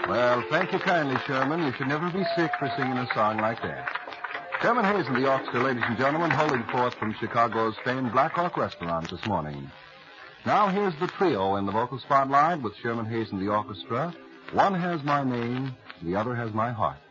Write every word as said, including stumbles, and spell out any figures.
Well, thank you kindly, Sherman. You should never be sick for singing a song like that. Sherman Hayes and the orchestra, ladies and gentlemen, holding forth from Chicago's famed Black Hawk Restaurant this morning. Now here's the trio in the vocal spotlight with Sherman Hayes and the orchestra. One has my name, the other has my heart.